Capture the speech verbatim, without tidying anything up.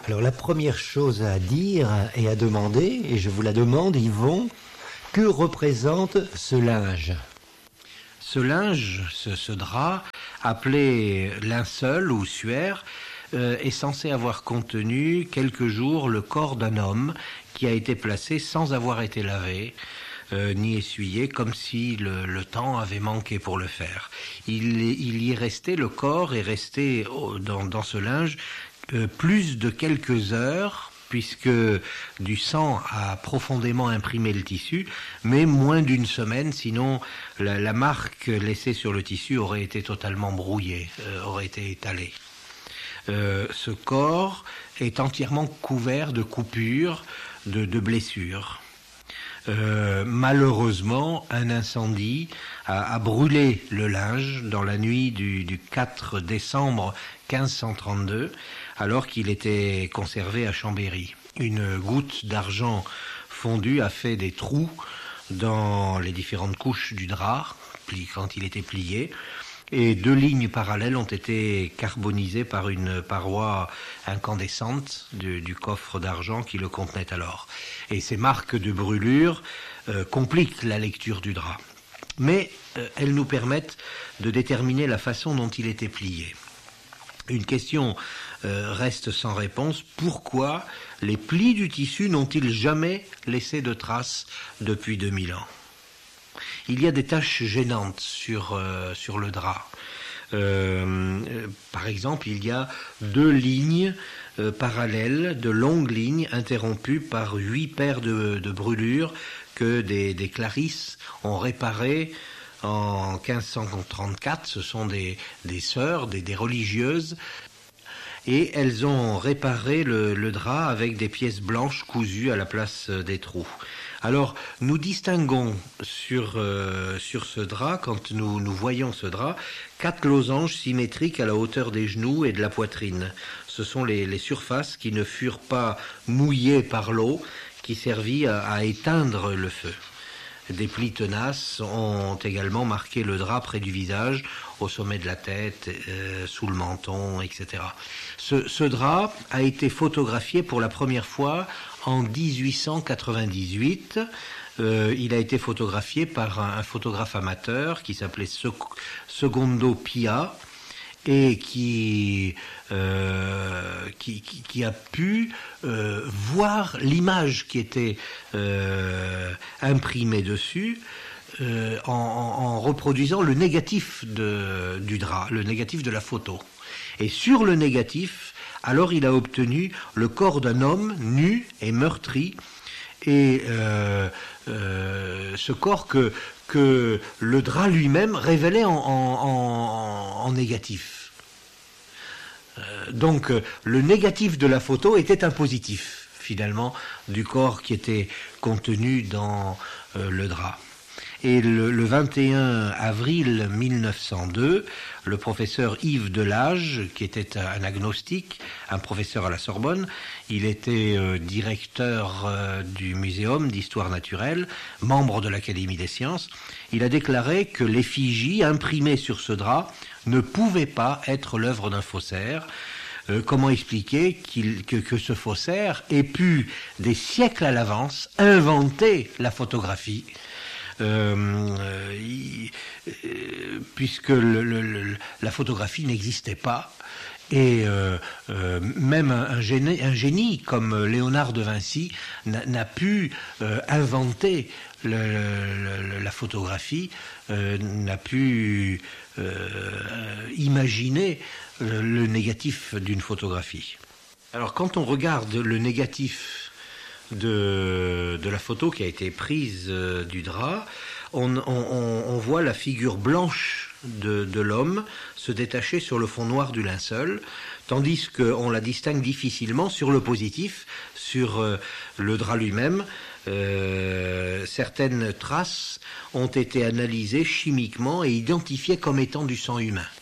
Alors la première chose à dire et à demander, et je vous la demande, Yvon, que représente ce linge ? Ce linge, ce, ce drap, appelé linceul ou suaire, euh, est censé avoir contenu quelques jours le corps d'un homme qui a été placé sans avoir été lavé, euh, ni essuyé, comme si le, le temps avait manqué pour le faire. Il, il y est resté, le corps est resté dans, dans ce linge euh, plus de quelques heures, puisque du sang a profondément imprimé le tissu, mais moins d'une semaine, sinon la, la marque laissée sur le tissu aurait été totalement brouillée, euh, aurait été étalée. Euh, ce corps est entièrement couvert de coupures, de, de blessures. Euh, malheureusement, un incendie a, a brûlé le linge dans la nuit du, du quatre décembre quinze cent trente-deux, alors qu'il était conservé à Chambéry. Une goutte d'argent fondu a fait des trous dans les différentes couches du drap quand il était plié, et deux lignes parallèles ont été carbonisées par une paroi incandescente du, du coffre d'argent qui le contenait alors. Et ces marques de brûlure euh, compliquent la lecture du drap. Mais euh, elles nous permettent de déterminer la façon dont il était plié. Une question euh, reste sans réponse. Pourquoi les plis du tissu n'ont-ils jamais laissé de traces depuis deux mille ans ? Il y a des taches gênantes sur, euh, sur le drap. Euh, euh, par exemple, il y a deux lignes euh, parallèles, de longues lignes interrompues par huit paires de, de brûlures que des, des clarisses ont réparées en quinze cent trente-quatre. Ce sont des, des sœurs, des, des religieuses, et elles ont réparé le, le drap avec des pièces blanches cousues à la place des trous. Alors, nous distinguons sur, euh, sur ce drap, quand nous, nous voyons ce drap, quatre losanges symétriques à la hauteur des genoux et de la poitrine. Ce sont les, les surfaces qui ne furent pas mouillées par l'eau, qui servit à, à éteindre le feu. Des plis tenaces ont également marqué le drap près du visage, au sommet de la tête, euh, sous le menton, et cetera. Ce, ce drap a été photographié pour la première fois en dix-huit cent quatre-vingt-dix-huit. Euh, il a été photographié par un, un photographe amateur qui s'appelait Secondo Pia, et qui, euh, qui, qui, qui a pu euh, voir l'image qui était euh, imprimée dessus euh, en, en reproduisant le négatif de, du drap, le négatif de la photo. Et sur le négatif, alors il a obtenu le corps d'un homme nu et meurtri, et euh, euh, ce corps que que le drap lui-même révélait en, en, en, en négatif. Euh, donc le négatif de la photo était un positif, finalement, du corps qui était contenu dans euh, le drap. Et le, le vingt et un avril mille neuf cent deux, le professeur Yves Delage, qui était un agnostique, un professeur à la Sorbonne, il était euh, directeur euh, du Muséum d'histoire naturelle, membre de l'Académie des sciences, il a déclaré que l'effigie imprimée sur ce drap ne pouvait pas être l'œuvre d'un faussaire. Euh, comment expliquer qu'il, que, que ce faussaire ait pu, des siècles à l'avance, inventer la photographie ? Euh, euh, il, euh, puisque le, le, le, la photographie n'existait pas, et euh, euh, même un, un, génie, un génie comme Léonard de Vinci n'a, n'a pu euh, inventer le, le, la photographie, euh, n'a pu euh, imaginer le, le négatif d'une photographie. Alors quand on regarde le négatif De, de la photo qui a été prise euh, du drap, on, on, on voit la figure blanche de, de l'homme se détacher sur le fond noir du linceul, tandis qu'on la distingue difficilement sur le positif, sur euh, le drap lui-même. Euh, certaines traces ont été analysées chimiquement et identifiées comme étant du sang humain.